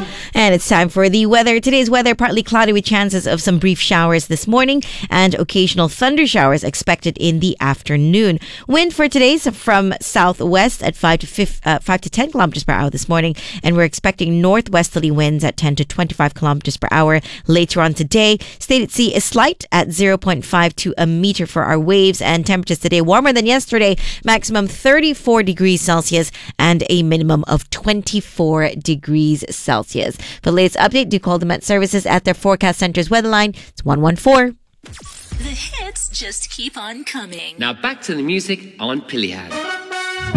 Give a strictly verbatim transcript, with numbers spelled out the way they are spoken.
And it's time for the weather. Today's weather, partly cloudy with chances of some brief showers this morning and occasional thunder showers expected in the afternoon. Wind for today is from southwest at five to five, uh, five to ten kilometers per hour this morning, and we're expecting northwesterly winds at ten to twenty-five kilometers per hour later on today. State at sea is slight at zero point five to a meter for our waves, and temperatures today warmer than yesterday, maximum thirty-four degrees Celsius and a minimum of twenty-four degrees Celsius. For the latest update, do call the Met Services at their Forecast Center's weather line. It's one one four. The hits just keep on coming. Now back to the music on Pilihan.